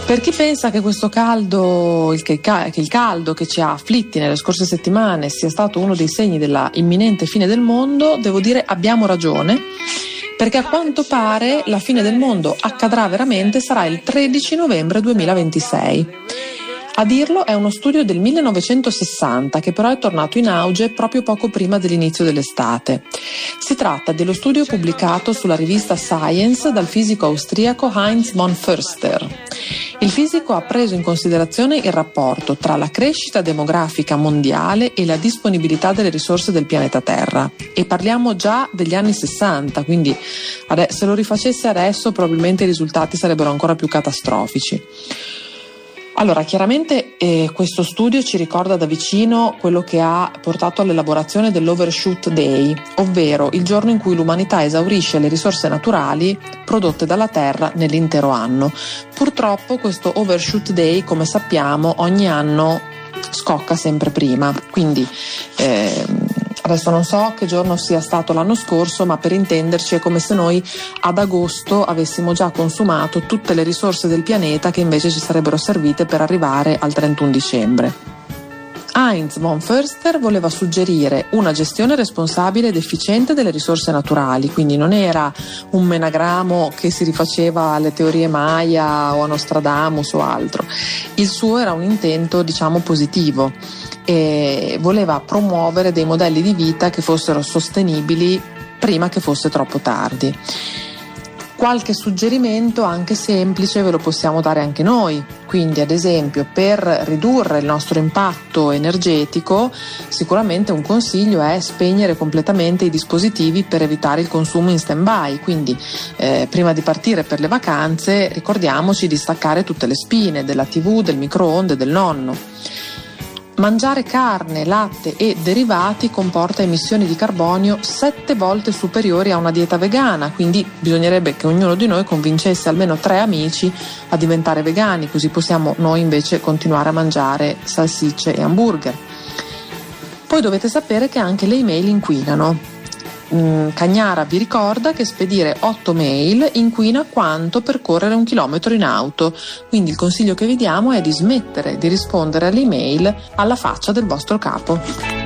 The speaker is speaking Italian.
Per chi pensa che questo caldo, che il caldo che ci ha afflitti nelle scorse settimane sia stato uno dei segni della imminente fine del mondo, devo dire abbiamo ragione, perché a quanto pare la fine del mondo accadrà veramente sarà il 13 novembre 2026. A dirlo è uno studio del 1960 che però è tornato in auge proprio poco prima dell'inizio dell'estate. Si tratta dello studio pubblicato sulla rivista Science dal fisico austriaco Heinz von Förster. Il fisico ha preso in considerazione il rapporto tra la crescita demografica mondiale e la disponibilità delle risorse del pianeta Terra. E parliamo già degli anni 60, quindi se lo rifacesse adesso probabilmente i risultati sarebbero ancora più catastrofici. Allora, chiaramente questo studio ci ricorda da vicino quello che ha portato all'elaborazione dell'Overshoot Day, ovvero il giorno in cui l'umanità esaurisce le risorse naturali prodotte dalla Terra nell'intero anno. Purtroppo questo Overshoot Day, come sappiamo, ogni anno scocca sempre prima, quindi adesso non so che giorno sia stato l'anno scorso, ma per intenderci è come se noi ad agosto avessimo già consumato tutte le risorse del pianeta che invece ci sarebbero servite per arrivare al 31 dicembre. Heinz von Förster voleva suggerire una gestione responsabile ed efficiente delle risorse naturali, quindi non era un menagramo che si rifaceva alle teorie Maya o a Nostradamus o altro. Il suo era un intento, positivo, e voleva promuovere dei modelli di vita che fossero sostenibili prima che fosse troppo tardi. Qualche suggerimento anche semplice ve lo possiamo dare anche noi, quindi ad esempio per ridurre il nostro impatto energetico sicuramente un consiglio è spegnere completamente i dispositivi per evitare il consumo in stand-by, quindi prima di partire per le vacanze ricordiamoci di staccare tutte le spine della TV, del microonde, del nonno. Mangiare carne, latte e derivati comporta emissioni di carbonio 7 volte superiori a una dieta vegana, quindi bisognerebbe che ognuno di noi convincesse almeno 3 amici a diventare vegani, così possiamo noi invece continuare a mangiare salsicce e hamburger. Poi dovete sapere che anche le email inquinano. Cagnara vi ricorda che spedire 8 mail inquina quanto percorrere 1 chilometro in auto, quindi il consiglio che vi diamo è di smettere di rispondere alle email alla faccia del vostro capo.